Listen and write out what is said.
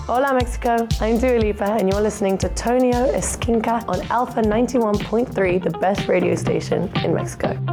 Hola Mexico, I'm Dua Lipa and you're listening to Tonio Esquinca on Alpha 91.3, the best radio station in Mexico.